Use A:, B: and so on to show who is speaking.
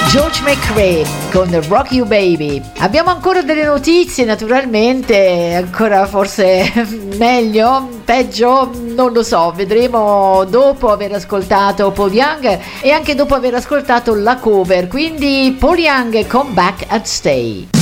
A: George McRae con Rock You Baby. Abbiamo ancora delle notizie, naturalmente, ancora forse meglio, peggio, non lo so, vedremo dopo aver ascoltato Paul Young e anche dopo aver ascoltato la cover, quindi Paul Young, Come Back and Stay.